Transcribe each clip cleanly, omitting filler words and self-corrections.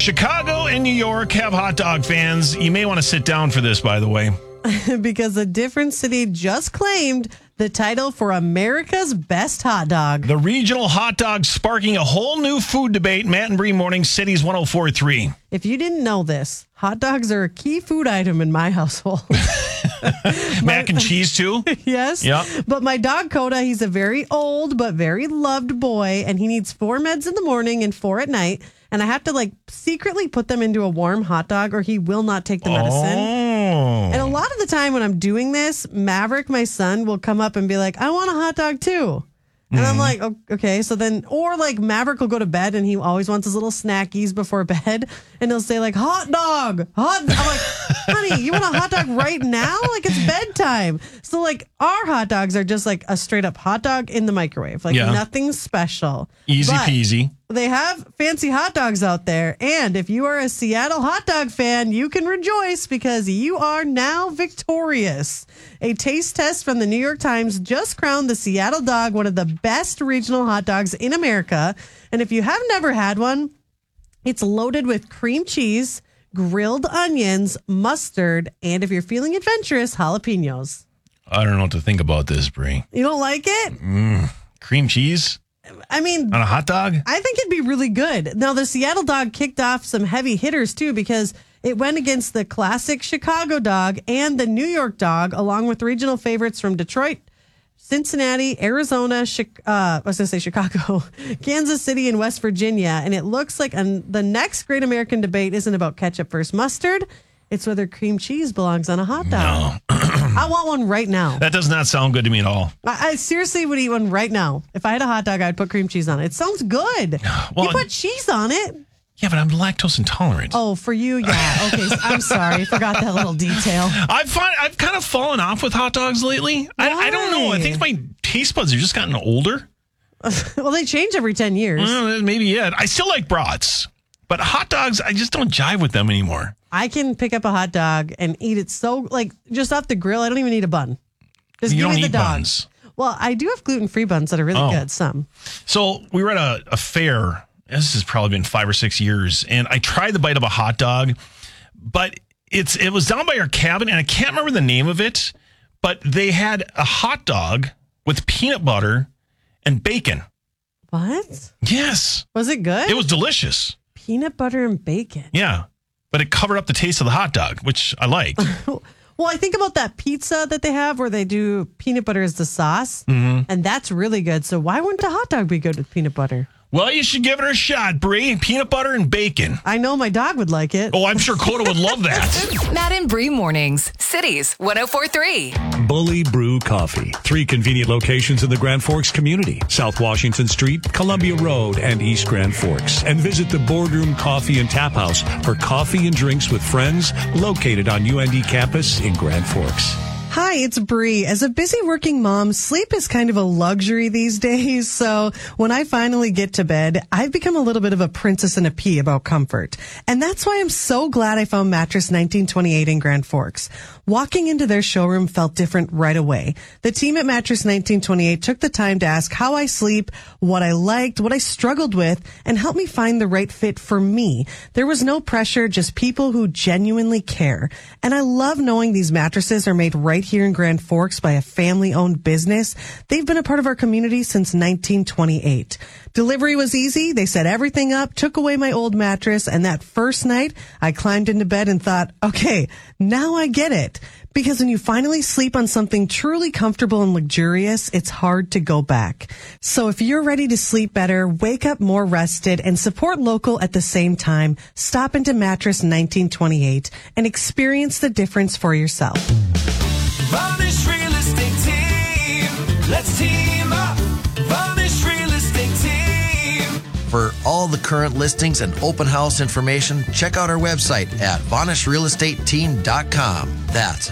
Chicago and New York have hot dog fans. You may want to sit down for this, by the way. Because a different city just claimed the title for America's best hot dog. The regional hot dog sparking a whole new food debate. Matt and Bree Morning, Cities 104.3. If you didn't know this, hot dogs are a key food item in my household. Mac and cheese, too? Yes. Yeah. But my dog, Coda, he's a very old but very loved boy, and he needs 4 meds in the morning and 4 at night. And I have to secretly put them into a warm hot dog or he will not take the medicine. Oh. And a lot of the time when I'm doing this, Maverick, my son, will come up and be like, I want a hot dog too. And I'm like, okay. So then, or Maverick will go to bed and he always wants his little snackies before bed. And he'll say hot dog, I'm like, honey, you want a hot dog right now? It's bedtime. So our hot dogs are just a straight up hot dog in the microwave. Nothing special. Easy peasy. They have fancy hot dogs out there. And if you are a Seattle hot dog fan, you can rejoice because you are now victorious. A taste test from the New York Times just crowned the Seattle dog one of the best regional hot dogs in America. And if you have never had one, it's loaded with cream cheese, grilled onions, mustard, and if you're feeling adventurous, jalapenos. I don't know what to think about this, Bree. You don't like it? Cream cheese? I mean, on a hot dog? I think it'd be really good. Now, the Seattle dog kicked off some heavy hitters, too, because it went against the classic Chicago dog and the New York dog, along with regional favorites from Detroit, Cincinnati, Arizona, Chicago, Kansas City, and West Virginia. And it looks like the next great American debate isn't about ketchup versus mustard. It's whether cream cheese belongs on a hot dog. No. I want one right now. That does not sound good to me at all. I seriously would eat one right now. If I had a hot dog, I'd put cream cheese on it. It sounds good. Well, you put cheese on it. Yeah, but I'm lactose intolerant. Oh, for you, yeah. Okay, so I'm sorry. Forgot that little detail. I've kind of fallen off with hot dogs lately. I don't know. I think my taste buds have just gotten older. Well, they change every 10 years. Maybe, yeah. I still like brats, but hot dogs, I just don't jive with them anymore. I can pick up a hot dog and eat it just off the grill. I don't even need a bun. Just you give don't me the eat dog. buns. Well, I do have gluten-free buns that are really good, some. So we were at a fair. This has probably been 5 or 6 years, and I tried the bite of a hot dog, but it was down by our cabin, and I can't remember the name of it, but they had a hot dog with peanut butter and bacon. What? Yes. Was it good? It was delicious. Peanut butter and bacon. Yeah, but it covered up the taste of the hot dog, which I liked. Well, I think about that pizza that they have where they do peanut butter as the sauce, and that's really good. So why wouldn't a hot dog be good with peanut butter? Well, you should give it a shot, Bree. Peanut butter and bacon. I know my dog would like it. Oh, I'm sure Coda would love that. Matt and Bree Mornings, Cities 104.3. Bully Brew Coffee. 3 convenient locations in the Grand Forks community. South Washington Street, Columbia Road, and East Grand Forks. And visit the Boardroom Coffee and Tap House for coffee and drinks with friends located on UND campus in Grand Forks. Hi, it's Bree. As a busy working mom, sleep is kind of a luxury these days. So when I finally get to bed, I've become a little bit of a princess in a pea about comfort. And that's why I'm so glad I found Mattress 1928 in Grand Forks. Walking into their showroom felt different right away. The team at Mattress 1928 took the time to ask how I sleep, what I liked, what I struggled with, and help me find the right fit for me. There was no pressure, just people who genuinely care. And I love knowing these mattresses are made right here in Grand Forks by a family-owned business. They've been a part of our community since 1928. Delivery was easy. They set everything up, took away my old mattress, and that first night, I climbed into bed and thought, okay, now I get it. Because when you finally sleep on something truly comfortable and luxurious, it's hard to go back. So if you're ready to sleep better, wake up more rested, and support local at the same time, stop into Mattress 1928 and experience the difference for yourself. Varnish Real Estate Team. Let's team up. Varnish Real Estate Team. For all the current listings and open house information, check out our website at VanishRealEstateTeam.com. That's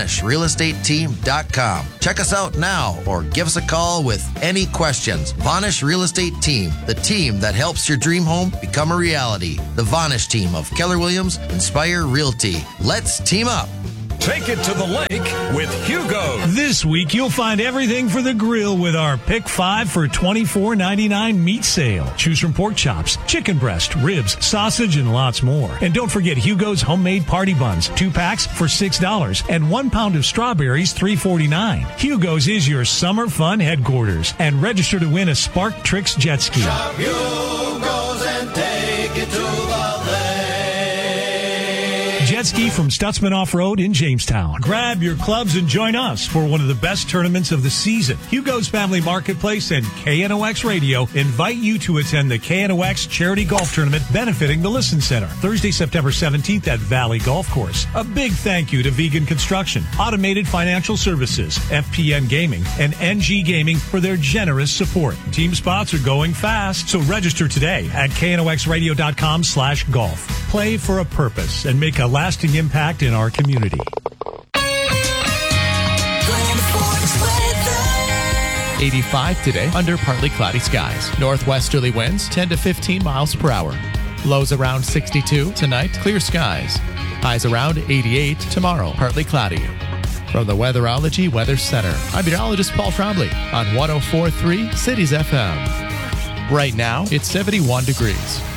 VanishRealEstateTeam.com. Check us out now or give us a call with any questions. Vanish Real Estate Team, the team that helps your dream home become a reality. The Vanish team of Keller Williams Inspire Realty. Let's team up. Take it to the lake with Hugo. This week, you'll find everything for the grill with our Pick 5 for $24.99 meat sale. Choose from pork chops, chicken breast, ribs, sausage, and lots more. And don't forget Hugo's homemade party buns, 2 packs for $6, and 1 pound of strawberries, $3.49. Hugo's is your summer fun headquarters. And register to win a Spark Tricks jet ski. Shop Hugo's and take it to the lake. Jet ski from Stutzman Off-Road in Jamestown. Grab your clubs and join us for one of the best tournaments of the season. Hugo's Family Marketplace and KNOX Radio invite you to attend the KNOX Charity Golf Tournament benefiting the Listen Center, Thursday, September 17th at Valley Golf Course. A big thank you to Vegan Construction, Automated Financial Services, FPN Gaming, and NG Gaming for their generous support. Team spots are going fast, so register today at knoxradio.com/golf. Play for a purpose and make a lasting impact in our community. 85 today under partly cloudy skies. Northwesterly winds 10 to 15 miles per hour. Lows around 62 tonight, clear skies. Highs around 88 tomorrow, partly cloudy. From the Weatherology Weather Center, I'm meteorologist Paul Trombley on 104.3 Cities FM. Right now, it's 71 degrees.